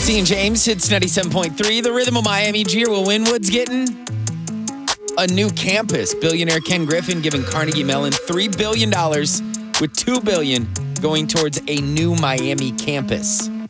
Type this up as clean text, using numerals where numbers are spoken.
Jesse and James, it's 97.3. The Rhythm of Miami. Giro Winwood's getting a new campus. Billionaire Ken Griffin giving Carnegie Mellon $3 billion with $2 billion going towards a new Miami campus.